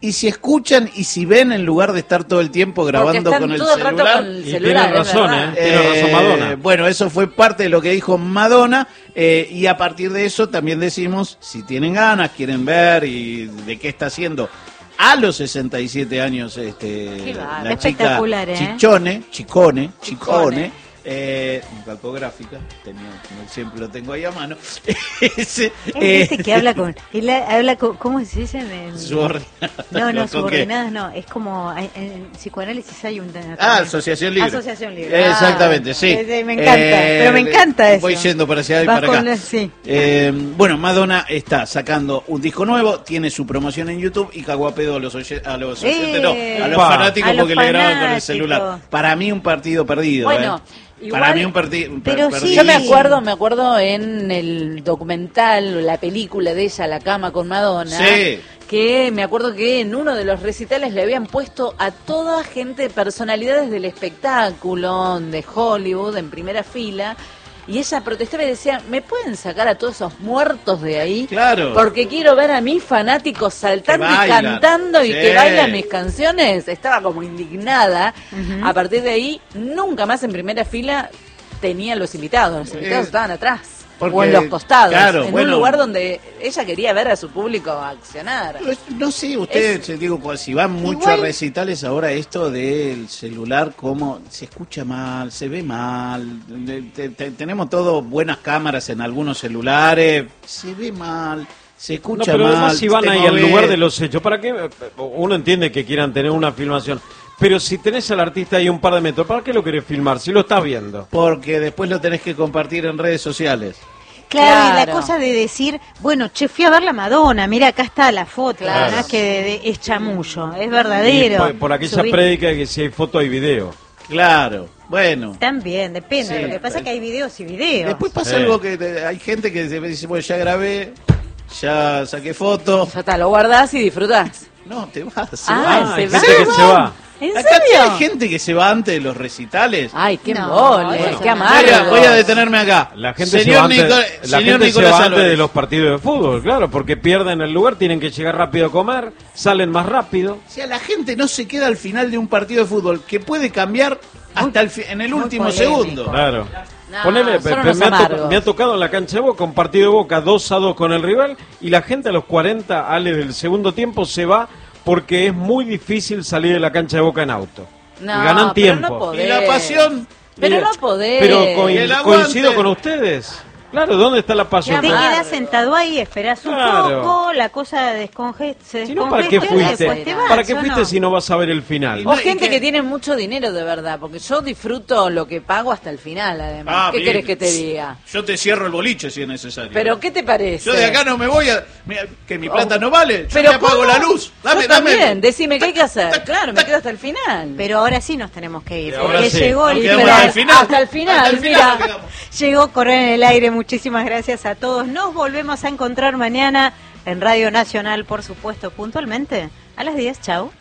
y si escuchan y si ven en lugar de estar todo el tiempo grabando con el todo el rato celular. con el Y celular, tiene razón, tiene razón Madonna. Bueno, eso fue parte de lo que dijo Madonna, y a partir de eso también decimos, si tienen ganas, quieren ver y de qué está haciendo a los 67 años la chica espectacular, Chicone, calcográfica, siempre lo tengo ahí a mano. Que habla con, ¿cómo se dice? Subordinadas. Subordinadas no, es como en psicoanálisis hay un... Asociación Libre. Asociación Libre. Exactamente, sí. Me encanta, pero me encanta eso. Voy yendo para allá y para acá. Bueno, Madonna está sacando un disco nuevo, tiene su promoción en YouTube y caguapedo a los fanáticos porque le graban con el celular. Para mí un partido perdido. Bueno, igual, para mí un partido pero sí. Yo me acuerdo en el documental, la película de ella, La cama con Madonna, que me acuerdo que en uno de los recitales le habían puesto a toda gente, personalidades del espectáculo, de Hollywood, en primera fila, y ella protestaba y decía, ¿me pueden sacar a todos esos muertos de ahí? Claro. Porque quiero ver a mis fanáticos saltando y cantando y que bailan mis canciones. Estaba como indignada. A partir de ahí, nunca más en primera fila tenía los invitados estaban atrás. O en los costados, en un lugar donde ella quería ver a su público accionar. No sé, ustedes, digo, si van mucho a recitales ahora, esto del celular, cómo se escucha mal, se ve mal, tenemos todo buenas cámaras en algunos celulares, se ve mal, se escucha mal. Pero además si van ahí al lugar de los hechos, ¿para qué? Uno entiende que quieran tener una filmación. Pero si tenés al artista ahí un par de metros, ¿para qué lo querés filmar si lo estás viendo? Porque después lo tenés que compartir en redes sociales. Claro, y la cosa de decir, bueno, fui a ver la Madonna, mira, acá está la foto, ¿verdad? Que es chamullo, es verdadero. Y por aquella prédica de que si hay foto hay video. Claro, bueno. También, depende, lo que pasa es que hay videos y videos. Después pasa algo que hay gente que dice, bueno, ya grabé, ya saqué fotos. Ya está, lo guardás y disfrutás. No, te vas. Hay gente que se va. ¿En Acá serio? hay gente que se va antes de los recitales. Ay, qué embole, qué amargo. Voy a detenerme acá. La gente se va antes de los partidos de fútbol, claro, porque pierden el lugar, tienen que llegar rápido a comer, salen más rápido. O sea, la gente no se queda al final de un partido de fútbol, que puede cambiar hasta en el último segundo. Claro. No, Ponele, me me ha tocado en la cancha de Boca un partido de Boca 2-2 con el rival y la gente a los 40, Ale, del segundo tiempo se va porque es muy difícil salir de la cancha de Boca en auto. No, y ganan tiempo. Y la pasión. Pero no podés. Pero coincido con ustedes. Claro, ¿dónde está la pasión? Te quedas sentado ahí, esperás un poco, la cosa se descongestiona. Si no, ¿para qué fuiste? ¿Para qué fuiste si no vas a ver el final? O gente que tiene mucho dinero de verdad, porque yo disfruto lo que pago hasta el final, además. ¿Qué querés que te diga? Yo te cierro el boliche si es necesario. ¿Pero qué te parece? Yo de acá no me voy que mi plata no vale. Yo pero te apago la luz. Dame. Decime qué hay que hacer. Claro, me quedo hasta el final. Pero ahora sí nos tenemos que ir, Ahora porque sí. llegó el Hasta el final, mira. Llegó Correr en el Aire, muchísimas gracias a todos. Nos volvemos a encontrar mañana en Radio Nacional, por supuesto, puntualmente a las 10. Chau.